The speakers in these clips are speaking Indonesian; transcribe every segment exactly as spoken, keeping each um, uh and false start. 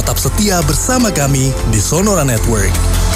Tetap setia bersama kami di Sonora Network.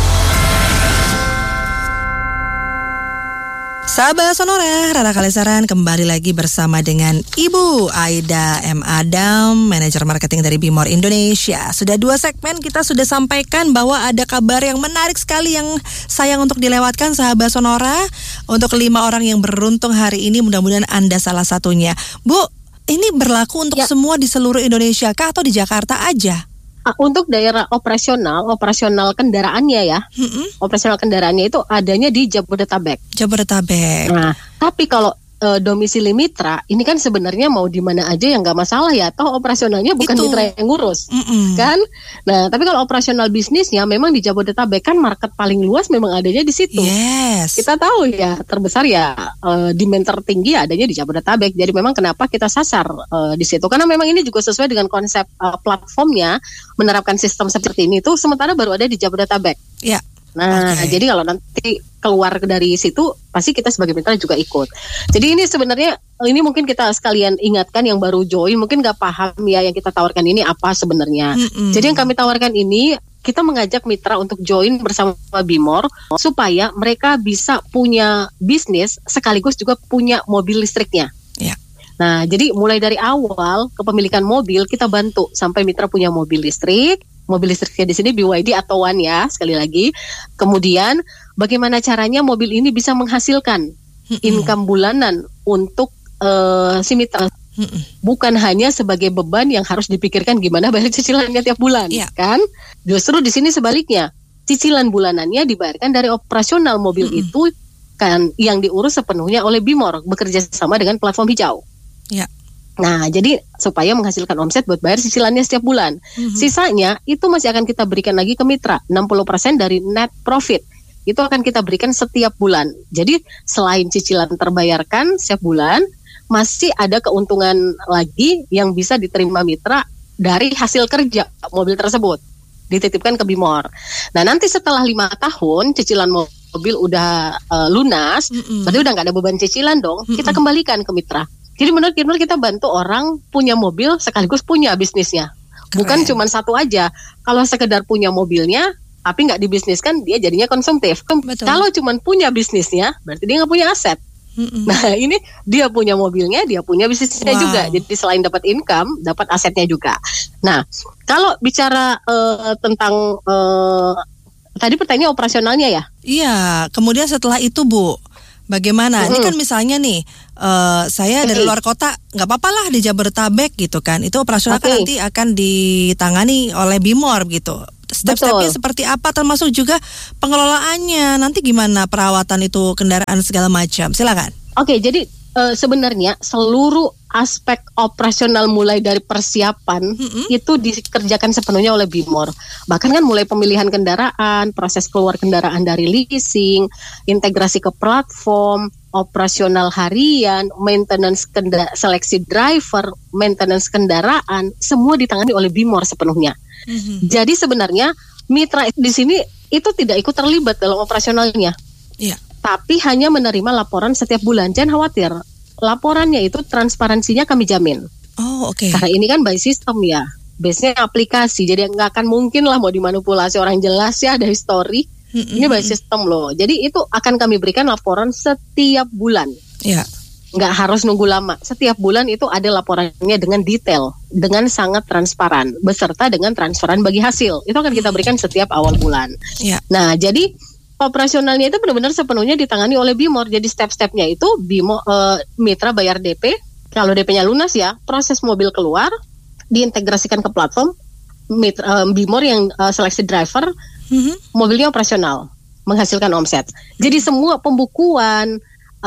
Sahabat Sonora, Rara Kalesaran kembali lagi bersama dengan Ibu Aida M. Adam, Manajer Marketing dari Bimor Indonesia. Sudah dua segmen kita sudah sampaikan bahwa ada kabar yang menarik sekali yang sayang untuk dilewatkan, sahabat Sonora. Untuk lima orang yang beruntung hari ini, mudah-mudahan Anda salah satunya. Bu, ini berlaku untuk ya. semua di seluruh Indonesia kah atau di Jakarta aja? Untuk daerah operasional, operasional kendaraannya ya, mm-hmm. operasional kendaraannya itu adanya di Jabodetabek. Jabodetabek. Nah, tapi kalau e, domisili mitra, ini kan sebenarnya mau di mana aja yang nggak masalah ya, toh operasionalnya bukan itu. Mitra yang ngurus, mm-mm. kan? Nah, tapi kalau operasional bisnisnya memang di Jabodetabek kan market paling luas memang adanya di situ. Yes. Kita tahu ya terbesar ya e, demand tertinggi adanya di Jabodetabek. Jadi memang kenapa kita sasar e, di situ? Karena memang ini juga sesuai dengan konsep e, platformnya menerapkan sistem seperti ini itu sementara baru ada di Jabodetabek. Ya. Nah, okay. Jadi kalau nanti keluar dari situ, pasti kita sebagai mitra juga ikut. Jadi ini sebenarnya, ini mungkin kita sekalian ingatkan yang baru join, mungkin nggak paham ya yang kita tawarkan ini apa sebenarnya. Mm-mm. Jadi yang kami tawarkan ini, kita mengajak mitra untuk join bersama Bimor, supaya mereka bisa punya bisnis, sekaligus juga punya mobil listriknya. Yeah. Nah, jadi mulai dari awal kepemilikan mobil, kita bantu sampai mitra punya mobil listrik. Mobil listriknya di sini B Y D atau One ya, sekali lagi. Kemudian bagaimana caranya mobil ini bisa menghasilkan mm-mm. income bulanan untuk uh, si mitra. Mm-mm. Bukan hanya sebagai beban yang harus dipikirkan gimana bayar cicilannya tiap bulan, yeah. kan? Justru di sini sebaliknya, cicilan bulanannya dibayarkan dari operasional mobil mm-mm. itu kan yang diurus sepenuhnya oleh Bimor, bekerja sama dengan platform hijau. Ya. Nah, jadi supaya menghasilkan omset buat bayar cicilannya setiap bulan. Mm-hmm. Sisanya itu masih akan kita berikan lagi ke mitra, enam puluh persen dari net profit. Itu akan kita berikan setiap bulan. Jadi selain cicilan terbayarkan setiap bulan, masih ada keuntungan lagi yang bisa diterima mitra dari hasil kerja mobil tersebut. Dititipkan ke Bimor. Nah, nanti setelah lima tahun cicilan mobil udah uh, lunas, mm-hmm. berarti udah nggak ada beban cicilan dong, mm-hmm. kita kembalikan ke mitra. Jadi menurut kita bantu orang punya mobil sekaligus punya bisnisnya. Bukan cuma satu aja. Kalau sekedar punya mobilnya, tapi nggak dibisniskan, dia jadinya konsumtif. Betul. Kalau cuma punya bisnisnya, berarti dia nggak punya aset. Mm-mm. Nah ini dia punya mobilnya, dia punya bisnisnya wow. juga. Jadi selain dapat income, dapat asetnya juga. Nah kalau bicara uh, tentang uh, tadi pertanyaan operasionalnya ya? Iya. Kemudian setelah itu Bu, bagaimana? Mm-hmm. Ini kan misalnya nih, uh, saya okay. dari luar kota, nggak apa-apa lah di Jabodetabek gitu kan. Itu operasional okay. kan nanti akan ditangani oleh Bimor gitu. Step-stepnya seperti apa, termasuk juga pengelolaannya. Nanti gimana perawatan itu kendaraan segala macam. Silakan. Oke, okay, jadi uh, sebenarnya seluruh aspek operasional mulai dari persiapan mm-hmm. itu dikerjakan sepenuhnya oleh Bimor. Bahkan kan mulai pemilihan kendaraan, proses keluar kendaraan dari leasing, integrasi ke platform, operasional harian, maintenance kenda- seleksi driver, maintenance kendaraan, semua ditangani oleh Bimor sepenuhnya. Mm-hmm. Jadi sebenarnya mitra di sini itu tidak ikut terlibat dalam operasionalnya. Yeah. Tapi hanya menerima laporan setiap bulan. Jangan khawatir. Laporannya itu transparansinya kami jamin. Oh oke. Okay. Karena ini kan by system ya, base-nya aplikasi, jadi nggak akan mungkin lah mau dimanipulasi orang, jelas ya ada history. Mm-hmm. Ini by system loh. Jadi itu akan kami berikan laporan setiap bulan. Ya. Yeah. Nggak harus nunggu lama. Setiap bulan itu ada laporannya dengan detail, dengan sangat transparan, beserta dengan transferan bagi hasil. Itu akan kita berikan setiap awal bulan. Yeah. Nah jadi operasionalnya itu benar-benar sepenuhnya ditangani oleh Bimor. Jadi step-stepnya itu Bimor, uh, mitra bayar D P. Kalau D P-nya lunas ya, proses mobil keluar, diintegrasikan ke platform. Mitra, uh, Bimor yang uh, seleksi driver, mm-hmm. mobilnya operasional, menghasilkan omset. Jadi semua pembukuan,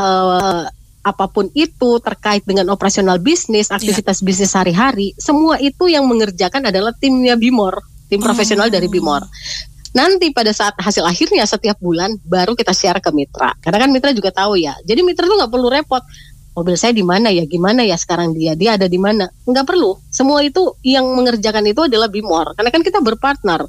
uh, apapun itu terkait dengan operasional bisnis, aktivitas yeah. bisnis sehari-hari, semua itu yang mengerjakan adalah timnya Bimor, tim profesional oh. dari Bimor. Nanti pada saat hasil akhirnya setiap bulan baru kita share ke mitra. Karena kan mitra juga tahu ya. Jadi mitra tuh nggak perlu repot. Mobil saya di mana ya? Gimana ya sekarang dia? Dia ada di mana? Nggak perlu. Semua itu yang mengerjakan itu adalah Bimor. Karena kan kita berpartner.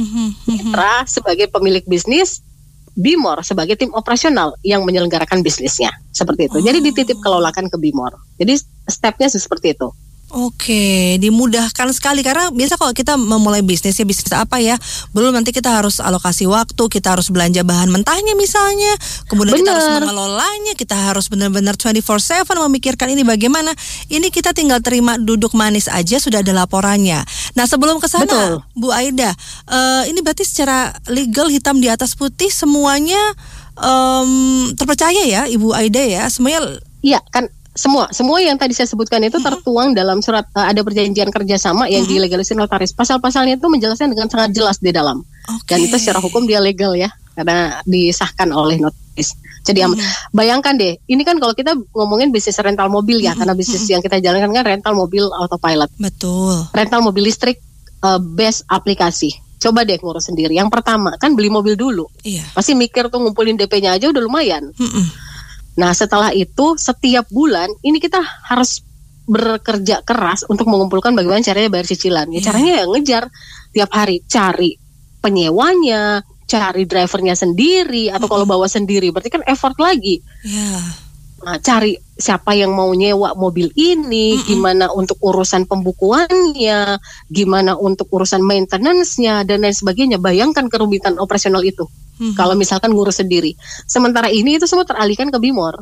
Mitra sebagai pemilik bisnis, Bimor sebagai tim operasional yang menyelenggarakan bisnisnya. Seperti itu. Oh. Jadi dititip kelolakan ke Bimor. Jadi stepnya seperti itu. Oke, dimudahkan sekali karena biasa kalau kita memulai bisnis ya bisnis apa ya, belum nanti kita harus alokasi waktu, kita harus belanja bahan mentahnya misalnya, kemudian Bener. kita harus mengelolanya, kita harus benar-benar dua puluh empat tujuh memikirkan ini bagaimana. Ini kita tinggal terima duduk manis aja sudah ada laporannya. Nah sebelum ke sana, Betul. Bu Aida, uh, ini berarti secara legal hitam di atas putih semuanya um, terpercaya ya, Ibu Aida ya, semuanya. Iya kan. Semua, semua yang tadi saya sebutkan itu tertuang dalam surat uh, ada perjanjian kerjasama yang Mm-hmm. dilegalisir notaris. Pasal-pasalnya itu menjelaskan dengan sangat jelas di dalam. Oke. Dan itu secara hukum dia legal ya, karena disahkan oleh notaris. Jadi am- Mm-hmm. bayangkan deh, ini kan kalau kita ngomongin bisnis rental mobil ya, Mm-hmm. karena bisnis yang kita jalankan kan rental mobil autopilot, Betul. rental mobil listrik uh, base aplikasi. Coba deh ngurus sendiri. Yang pertama kan beli mobil dulu, Iya. pasti mikir tuh ngumpulin D P-nya aja udah lumayan. Mm-mm. Nah setelah itu setiap bulan ini kita harus bekerja keras untuk mengumpulkan bagaimana caranya bayar cicilan. Ya, Yeah. caranya ya ngejar tiap hari, cari penyewanya, cari drivernya sendiri, atau kalau bawa sendiri berarti kan effort lagi. Iya. Nah, cari siapa yang mau nyewa mobil ini, Mm-mm. gimana untuk urusan pembukuannya, gimana untuk urusan maintenance-nya dan lain sebagainya. Bayangkan kerumitan operasional itu. Mhm. Kalau misalkan ngurus sendiri. Sementara ini itu semua teralihkan ke Bimor.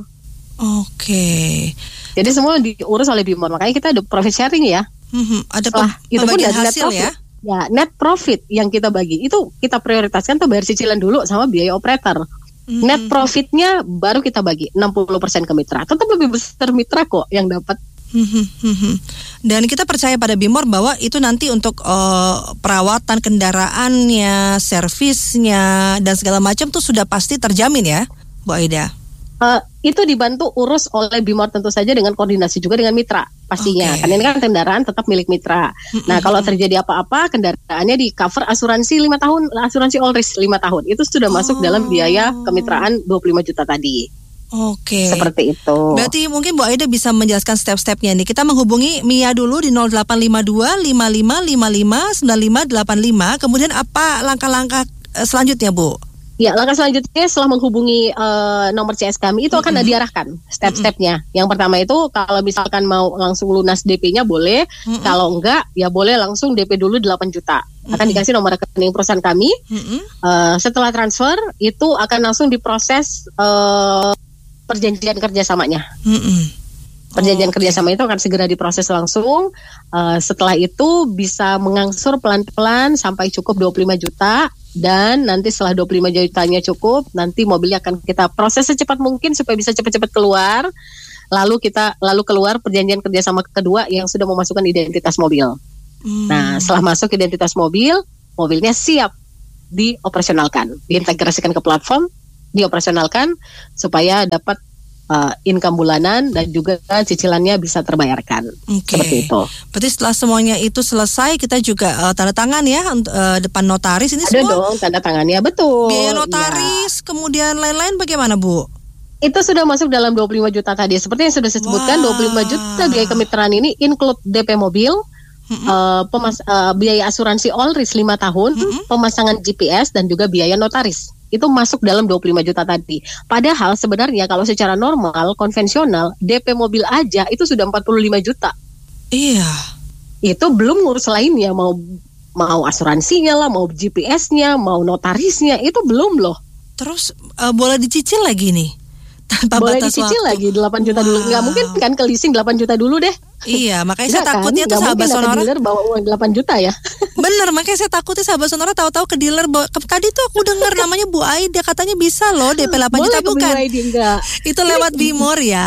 Oke. Jadi semua diurus oleh Bimor. Makanya kita ada profit sharing ya. Mhm. Ada Setelah pem- itu pun pembagian dari net hasil profit. ya. Ya, net profit yang kita bagi itu kita prioritaskan tuh bayar cicilan dulu sama biaya operator. Mhm. Net profitnya baru kita bagi enam puluh persen ke mitra. Tetap lebih besar mitra kok yang dapat. Mhm, mhm. Dan kita percaya pada Bimor bahwa itu nanti untuk uh, perawatan kendaraannya, servisnya dan segala macam tuh sudah pasti terjamin ya, Bu Aida. Uh, itu dibantu urus oleh Bimor tentu saja dengan koordinasi juga dengan mitra pastinya. Oke. Karena ini kan kendaraan tetap milik mitra. Nah, kalau terjadi apa-apa kendaraannya di cover asuransi lima tahun, asuransi all risk lima tahun. Itu sudah masuk Oh. dalam biaya kemitraan dua puluh lima juta tadi. Oke. Seperti itu. Berarti mungkin Bu Aida bisa menjelaskan step-stepnya nih. Kita menghubungi Mia dulu di nol delapan lima dua lima lima lima lima sembilan lima delapan lima. Kemudian apa langkah-langkah uh, selanjutnya, Bu? Ya, langkah selanjutnya setelah menghubungi uh, nomor C S kami itu akan Mm-mm. diarahkan step-stepnya. Yang pertama itu kalau misalkan mau langsung lunas D P-nya boleh, Mm-mm. kalau enggak ya boleh langsung D P dulu delapan juta. Akan Mm-mm. dikasih nomor rekening perusahaan kami. Mhm. Uh, setelah transfer itu akan langsung diproses uh, perjanjian kerjasamanya. Mhm. Perjanjian Oke. kerjasama itu akan segera diproses langsung. Uh, setelah itu bisa mengangsur pelan-pelan sampai cukup dua puluh lima juta. Dan nanti setelah dua puluh lima jutanya cukup, nanti mobilnya akan kita proses secepat mungkin supaya bisa cepat-cepat keluar. Lalu kita lalu keluar perjanjian kerjasama kedua yang sudah memasukkan identitas mobil. Hmm. Nah, setelah masuk identitas mobil, mobilnya siap dioperasionalkan, diintegrasikan ke platform, dioperasionalkan supaya dapat uh, income bulanan dan juga cicilannya bisa terbayarkan. Oke. Seperti itu. Berarti setelah semuanya itu selesai, kita juga uh, tanda tangan ya untuk uh, depan notaris ini Ada semua. dong tanda tangannya, betul. Biaya Ya. notaris, kemudian lain-lain bagaimana, Bu? Itu sudah masuk dalam dua puluh lima juta tadi. Seperti yang sudah saya sebutkan, Wah. dua puluh lima juta biaya kemitraan ini include D P mobil, Mm-mm. uh, pemas- uh, biaya asuransi all risk lima tahun, Mm-mm. pemasangan G P S dan juga biaya notaris. Itu masuk dalam dua puluh lima juta tadi. Padahal sebenarnya kalau secara normal, konvensional, D P mobil aja itu sudah empat puluh lima juta. Iya. Itu belum ngurus lainnya, mau mau asuransinya lah, mau G P S-nya, mau notarisnya, itu belum loh. Terus uh, boleh dicicil lagi nih? Tanpa Boleh batas dicicil waktu. lagi delapan juta dulu. Wow. Nggak mungkin kan ke leasing delapan juta dulu deh. Iya, makanya saya Nggak kan? takutnya tuh Nggak sahabat mungkin ada Sonora. dealer bawa uang delapan juta ya. Bener, makanya saya takutnya sahabat Sonora tahu-tahu ke dealer. Bawa, ke, tadi tuh aku dengar namanya Bu Aida, katanya bisa loh D P delapan juta, Boleh ke bukan? B Y D enggak? Itu lewat Bimor ya.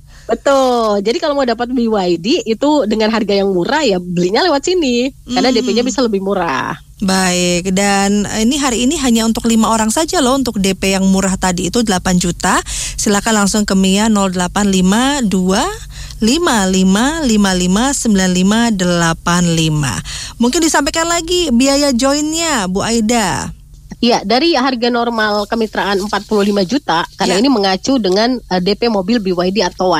Betul. Jadi kalau mau dapat B Y D itu dengan harga yang murah ya belinya lewat sini. Karena Hmm. D P-nya bisa lebih murah. Baik, dan ini hari ini hanya untuk lima orang saja loh untuk D P yang murah tadi itu delapan juta. Silakan langsung ke Mia nol delapan lima dua lima lima lima lima sembilan lima delapan lima. Mungkin disampaikan lagi biaya joinnya, Bu Aida. Iya, dari harga normal kemitraan empat puluh lima juta karena Ya. ini mengacu dengan uh, D P mobil B Y D atau One.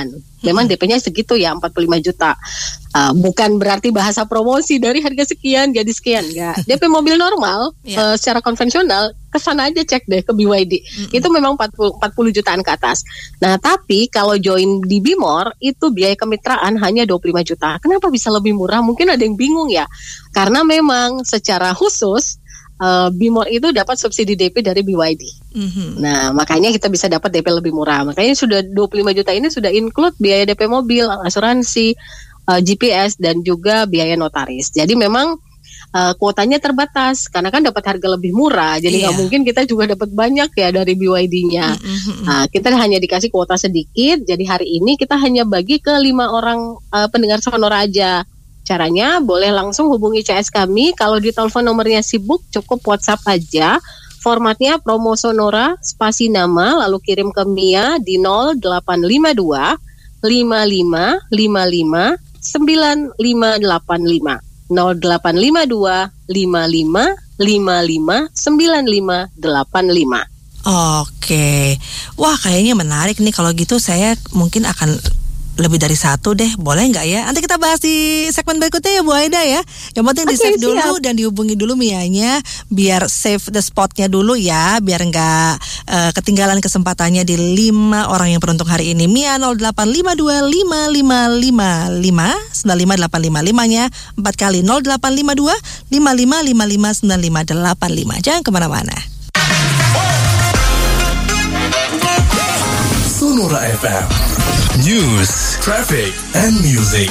memang D P-nya segitu ya, empat puluh lima juta. Uh, bukan berarti bahasa promosi dari harga sekian jadi sekian, enggak. D P mobil normal yeah. uh, secara konvensional kesana aja cek deh ke B Y D. Mm-hmm. Itu memang empat puluh jutaan ke atas. Nah, tapi kalau join di Bimor itu biaya kemitraan hanya dua puluh lima juta. Kenapa bisa lebih murah? Mungkin ada yang bingung ya. Karena memang secara khusus uh, Bimor itu dapat subsidi D P dari B Y D. Mm-hmm. Nah, makanya kita bisa dapat D P lebih murah. Makanya sudah dua puluh lima juta ini sudah include biaya D P mobil, asuransi, uh, G P S dan juga biaya notaris. Jadi memang Uh, kuotanya terbatas karena kan dapat harga lebih murah, jadi nggak yeah. mungkin kita juga dapat banyak ya dari B Y D-nya. Mm-hmm. Nah, kita hanya dikasih kuota sedikit, jadi hari ini kita hanya bagi ke lima orang uh, pendengar Sonora aja. Caranya boleh langsung hubungi C S kami. Kalau di telepon nomornya sibuk, cukup WhatsApp aja. Formatnya promo Sonora spasi nama lalu kirim ke Mia di nol delapan lima dua lima lima lima lima sembilan lima delapan lima. nol delapan lima dua lima lima lima lima sembilan lima delapan lima. Oke, wah kayaknya menarik nih. Kalau gitu saya mungkin akan lebih dari satu deh, boleh nggak ya? Nanti kita bahas di segmen berikutnya ya Bu Aida ya. Yang penting di save dulu siap. Dan dihubungi dulu Mianya, biar save the spotnya dulu ya, biar nggak uh, ketinggalan kesempatannya di lima orang yang beruntung hari ini. Mia nol delapan lima dua lima lima lima lima sembilan lima delapan lima lima-nya empat kali nol delapan lima dua lima lima lima lima sembilan lima delapan lima. Jangan kemana-mana. Sonora F M News, Traffic, and Music.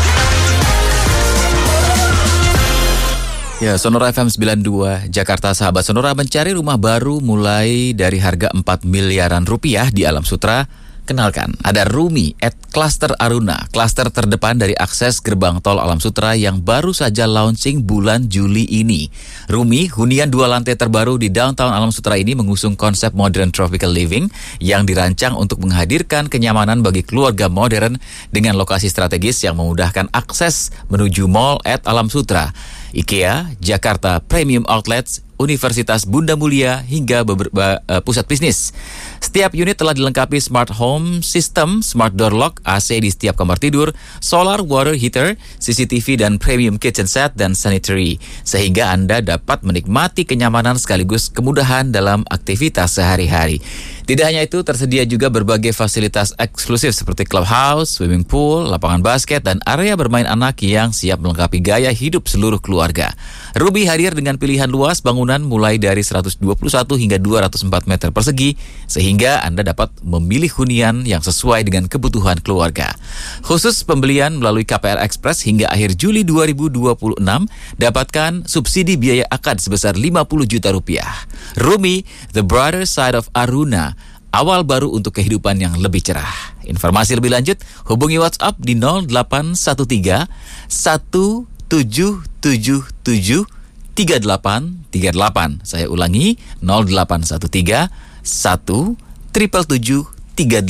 Ya, Sonora F M sembilan puluh dua Jakarta, sahabat Sonora, mencari rumah baru mulai dari harga empat miliaran rupiah di Alam Sutra. Kenalkan, ada Rumi at Cluster Aruna, klaster terdepan dari akses gerbang tol Alam Sutra yang baru saja launching bulan Juli ini. Rumi, hunian dua lantai terbaru di downtown Alam Sutra ini mengusung konsep modern tropical living yang dirancang untuk menghadirkan kenyamanan bagi keluarga modern dengan lokasi strategis yang memudahkan akses menuju Mall at Alam Sutra, IKEA, Jakarta Premium Outlets, Universitas Bunda Mulia, hingga beberapa uh, pusat bisnis. Setiap unit telah dilengkapi smart home system, smart door lock, A C di setiap kamar tidur, solar water heater, C C T V dan premium kitchen set dan sanitary, sehingga Anda dapat menikmati kenyamanan sekaligus kemudahan dalam aktivitas sehari-hari. Tidak hanya itu, tersedia juga berbagai fasilitas eksklusif seperti clubhouse, swimming pool, lapangan basket, dan area bermain anak yang siap melengkapi gaya hidup seluruh keluarga. Ruby hadir dengan pilihan luas bangunan mulai dari seratus dua puluh satu hingga dua ratus empat meter persegi, sehingga Anda dapat memilih hunian yang sesuai dengan kebutuhan keluarga. Khusus pembelian melalui K P R Express hingga akhir Juli dua ribu dua puluh enam, dapatkan subsidi biaya akad sebesar lima puluh juta rupiah. Rumi, the brighter side of Aruna, awal baru untuk kehidupan yang lebih cerah. Informasi lebih lanjut, hubungi WhatsApp di nol delapan satu tiga satu tujuh tujuh tujuh tiga delapan tiga delapan. Saya ulangi, nol delapan satu tiga satu tujuh tujuh tujuh tiga delapan